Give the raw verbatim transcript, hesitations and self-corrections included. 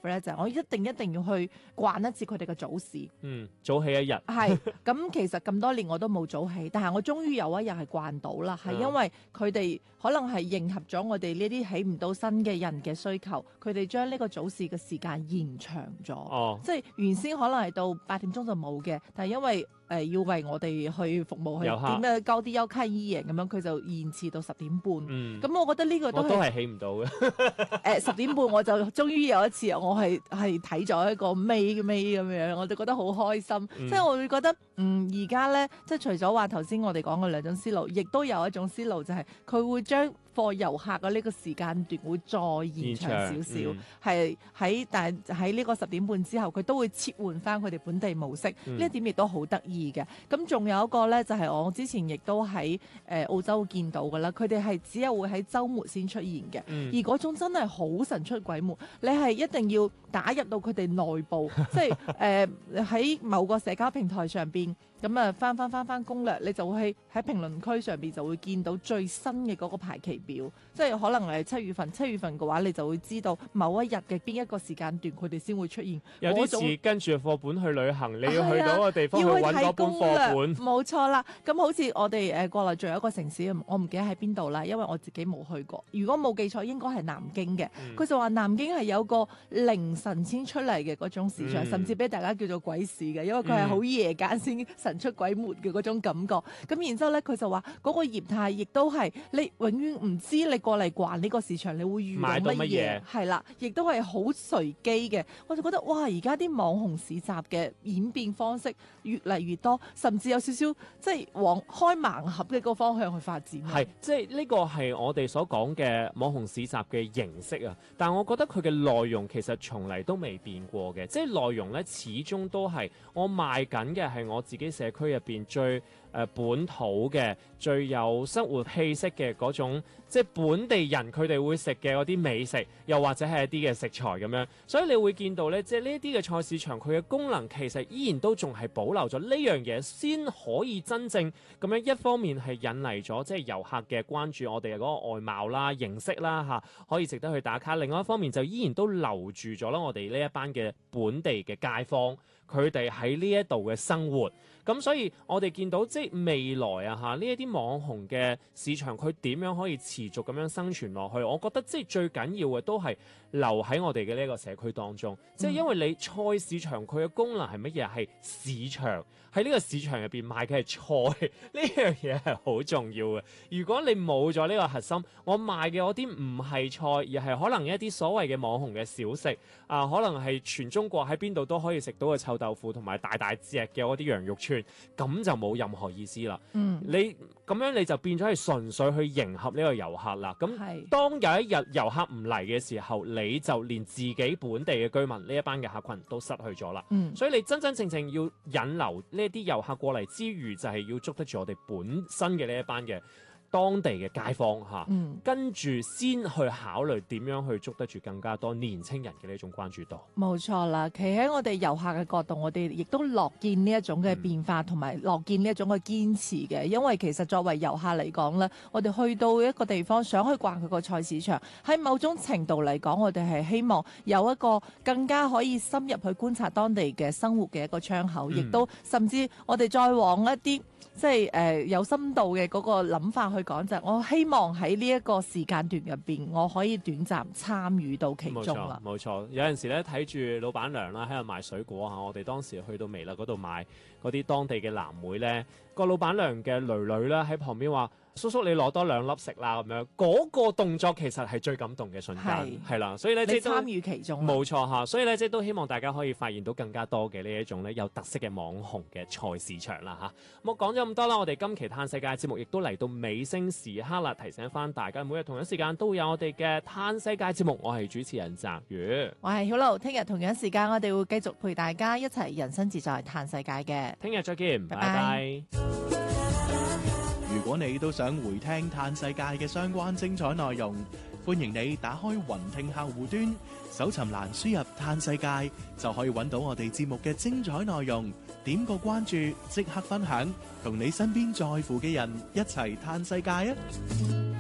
life 咧，就係我一定一定要去慣一次佢哋嘅早市。 嗯，早起一日。 係咁，其實咁多年我都冇早起，但係我終於有一日係慣到啦，係因為佢哋可能係迎合咗我哋呢啲起唔到身嘅人嘅需求，佢哋將呢個早市嘅時間延長咗。 哦， 即係原先可能係到八點鐘就冇嘅，但係因為誒、呃、要為我哋去服務去遊客點樣交啲休卡醫營咁樣，佢就延遲到十點半。咁、 嗯， 我覺得呢個都係我都係起唔到嘅。 誒十點半我就終於有一次，我係係睇咗一個尾尾咁樣，我就覺得好開心。 嗯、 即係我會覺得，嗯，而家咧，即係除咗話頭先我哋講嘅兩種思路，亦都有一種思路就係佢會將貨遊客嘅呢個時間段會再延長少少，係喺、嗯、但係喺呢個十點半之後，佢都會切換翻佢哋本地模式。呢、嗯、一點亦都好得意嘅。咁仲有一個咧，就係、是、我之前亦都喺誒、呃、澳洲見到㗎啦。佢哋係只有會喺週末先出現嘅，嗯、而嗰種真係好神出鬼沒。你係一定要打入到佢哋內部，即係誒喺某個社交平台上邊。咁啊，翻翻翻翻攻略，你就會喺評論區上邊就會見到最新嘅嗰個排期表，即係可能係七月份，七月份嘅話，你就會知道某一日嘅邊一個時間段佢哋先會出現。 有啲似跟住課本去旅行，你要去到個地方去揾嗰本課本。 冇錯啦，咁好似我哋誒國內仲有一個城市，我唔記得喺邊度啦，因為我自己冇去過。如果冇記錯，應該係南京嘅。佢、嗯、就話南京係有個凌晨先出嚟嘅嗰種市場，嗯、甚至俾大家叫做鬼市嘅，因為佢係好夜間先神出鬼沒嘅嗰種感覺。咁、嗯、然之後咧，佢就話嗰個業態亦都係你永遠唔知你過嚟逛呢個市場，你會遇到乜嘢？係啦，亦都係好隨機嘅。我就覺得哇，而家啲網紅市集嘅演變方式越嚟越多，甚至有少少即係往開盲盒嘅個方向去發展。 係，即係呢個係我哋所講嘅網紅市集嘅形式啊。但係我覺得佢嘅內容其實從嚟都未變過嘅，即係內容咧始終都係我賣緊嘅係我自己社區入邊最誒、呃、本土嘅、最有生活氣息嘅嗰種，即係本地人佢哋會食嘅嗰啲美食，又或者係一啲嘅食材咁樣。所以你會見到咧，即係呢一啲嘅菜市場，佢嘅功能其實依然都仲係保留咗呢樣嘢，先可以真正咁樣一方面係引嚟咗即係遊客嘅關注，我哋嗰個外貌啦、形式啦嚇，可以值得去打卡。另外一方面就依然都留住咗啦，我哋呢一班嘅本地嘅街坊，佢哋喺呢一度嘅生活。咁所以我哋見到即係未來啊嚇，呢一啲網紅嘅市場，佢點樣可以持續咁樣生存落去？我覺得即係最緊要嘅都係留喺我哋嘅呢一個社區當中。即係、嗯、因為你菜市場佢嘅功能係乜嘢？係市場，喺呢個市場入邊賣嘅係菜，呢樣嘢係好重要嘅。如果你冇咗呢個核心，我賣嘅嗰啲唔係菜，而係可能一啲所謂嘅網紅嘅小食啊，可能係全中國喺邊度都可以食到嘅臭豆腐同埋大大隻嘅嗰啲羊肉串。咁就冇任何意思啦。嗯，你咁樣你就變咗係純粹去迎合呢個遊客啦。咁當有一日遊客唔嚟嘅時候，你就連自己本地嘅居民呢一班嘅客群都失去咗啦。嗯，所以你真真正正要引流呢啲遊客過嚟之餘，就係要捉得住我哋本身嘅呢一班嘅當地嘅街坊嚇，嗯、跟住先去考慮點樣去捉得住更加多年青人嘅呢種關注度。 冇錯啦，企喺我哋遊客嘅角度，我哋亦都樂見呢一種嘅變化，同埋、嗯、樂見呢一種嘅堅持嘅。因為其實作為遊客嚟講咧，我哋去到一個地方想去逛佢個菜市場，喺某種程度嚟講，我哋係希望有一個更加可以深入去觀察當地嘅生活嘅一個窗口，亦、嗯、都甚至我哋再往一啲即係誒、呃、有深度嘅嗰個諗法去講，就係我希望喺呢一個時間段入邊，我可以短暫參與到其中啦。 冇錯，冇錯。有陣時咧睇住老闆娘啦喺度賣水果嚇，我哋當時去到微辣嗰度買嗰啲當地嘅藍莓咧，個老闆娘嘅囡囡咧喺旁邊話：叔叔，你攞多兩粒食啦咁樣。嗰、那個動作其實係最感動嘅瞬間，係啦。所以咧，即係參與其中。 冇錯嚇，所以咧，即係都希望大家可以發現到更加多嘅呢一種咧有特色嘅網紅嘅菜市場啦嚇。咁我講咗咁多啦，我哋今期嘆世界節目亦都嚟到尾聲時刻啦，提醒翻大家每日同一時間都會有我哋嘅嘆世界節目。我係主持人澤宇， 我係曉露。聽日同樣時間我哋會繼續陪大家一齊人生自在嘆世界嘅。 聽日再見，拜拜。拜拜。 如果你都想回聽嘆世界嘅相關精彩內容，歡迎你打開雲聽客戶端，搜尋欄輸入嘆世界，就可以揾到我哋節目嘅精彩內容。點個關注，即刻分享，同你身邊在乎嘅人一齊嘆世界啊！